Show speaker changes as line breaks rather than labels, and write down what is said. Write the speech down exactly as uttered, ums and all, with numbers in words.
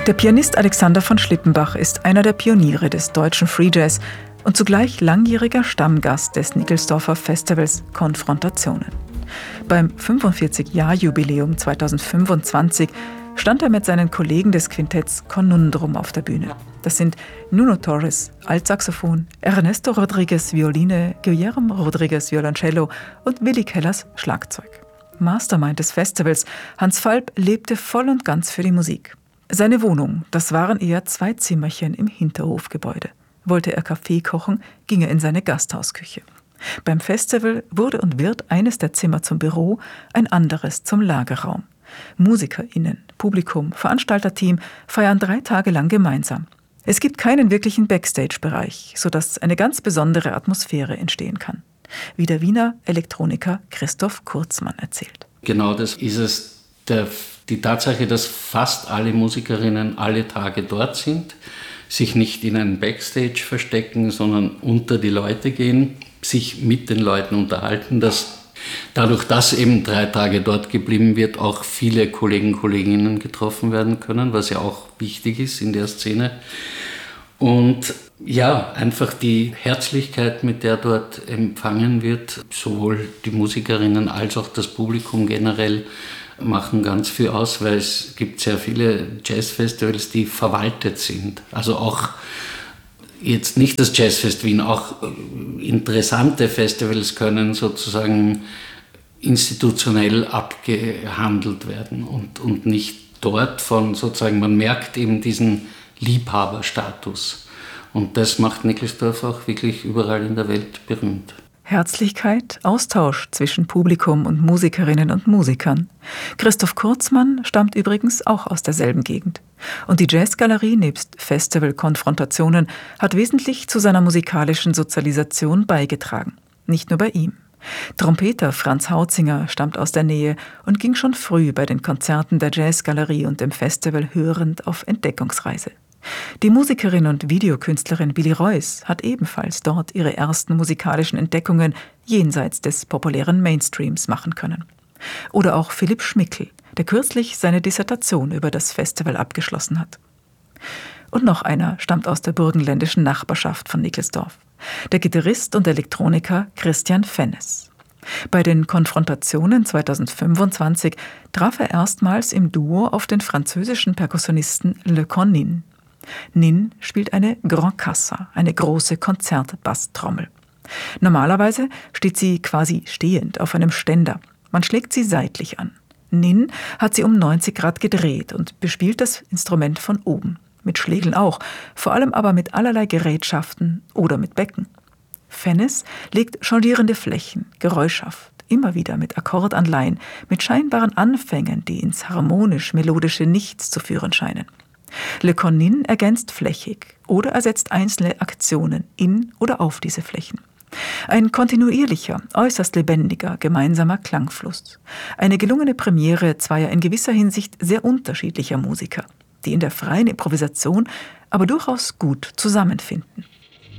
Der Pianist Alexander von Schlittenbach ist einer der Pioniere des deutschen Free Jazz und zugleich langjähriger Stammgast des Nickelsdorfer Festivals Konfrontationen. Beim fünfundvierzig-Jahr-Jubiläum zweitausendfünfundzwanzig stand er mit seinen Kollegen des Quintetts Conundrum auf der Bühne. Das sind Nuno Torres, Altsaxophon, Ernesto Rodriguez, Violine, Guillermo Rodriguez, Violoncello und Willi Kellers, Schlagzeug. Mastermind des Festivals, Hans Falb, lebte voll und ganz für die Musik. Seine Wohnung, das waren eher zwei Zimmerchen im Hinterhofgebäude. Wollte er Kaffee kochen, ging er in seine Gasthausküche. Beim Festival wurde und wird eines der Zimmer zum Büro, ein anderes zum Lagerraum. MusikerInnen, Publikum, Veranstalterteam feiern drei Tage lang gemeinsam. Es gibt keinen wirklichen Backstage-Bereich, sodass eine ganz besondere Atmosphäre entstehen kann. Wie der Wiener Elektroniker Christoph Kurzmann erzählt.
Genau das ist es, der, die Tatsache, dass fast alle Musikerinnen alle Tage dort sind, sich nicht in einen Backstage verstecken, sondern unter die Leute gehen, sich mit den Leuten unterhalten, dass dadurch, dass eben drei Tage dort geblieben wird, auch viele Kollegen und Kolleginnen getroffen werden können, was ja auch wichtig ist in der Szene. Und ja, einfach die Herzlichkeit, mit der dort empfangen wird, sowohl die Musikerinnen als auch das Publikum generell, machen ganz viel aus, weil es gibt sehr viele Jazzfestivals, die verwaltet sind. Also auch jetzt nicht das Jazzfest Wien, auch interessante Festivals können sozusagen institutionell abgehandelt werden und, und nicht dort von sozusagen, man merkt eben diesen Liebhaberstatus. Und das macht Nickelsdorf auch wirklich überall in der Welt berühmt.
Herzlichkeit, Austausch zwischen Publikum und Musikerinnen und Musikern. Christoph Kurzmann stammt übrigens auch aus derselben Gegend. Und die Jazzgalerie nebst Festival-Konfrontationen hat wesentlich zu seiner musikalischen Sozialisation beigetragen. Nicht nur bei ihm. Trompeter Franz Hautzinger stammt aus der Nähe und ging schon früh bei den Konzerten der Jazzgalerie und dem Festival hörend auf Entdeckungsreise. Die Musikerin und Videokünstlerin Billy Reuss hat ebenfalls dort ihre ersten musikalischen Entdeckungen jenseits des populären Mainstreams machen können. Oder auch Philipp Schmickel, der kürzlich seine Dissertation über das Festival abgeschlossen hat. Und noch einer stammt aus der burgenländischen Nachbarschaft von Nickelsdorf, der Gitarrist und Elektroniker Christian Fennes. Bei den Konfrontationen zweitausendfünfundzwanzig traf er erstmals im Duo auf den französischen Perkussionisten Le Connin. Nin spielt eine Grand Cassa, eine große Konzertbasstrommel. Normalerweise steht sie quasi stehend auf einem Ständer. Man schlägt sie seitlich an. Nin hat sie um neunzig Grad gedreht und bespielt das Instrument von oben. Mit Schlägeln auch, vor allem aber mit allerlei Gerätschaften oder mit Becken. Fennes legt jonglierende Flächen, geräuschhaft, immer wieder mit Akkordanleihen, mit scheinbaren Anfängen, die ins harmonisch-melodische Nichts zu führen scheinen. Le Connin ergänzt flächig oder ersetzt einzelne Aktionen in oder auf diese Flächen. Ein kontinuierlicher, äußerst lebendiger, gemeinsamer Klangfluss. Eine gelungene Premiere zweier in gewisser Hinsicht sehr unterschiedlicher Musiker, die in der freien Improvisation aber durchaus gut zusammenfinden.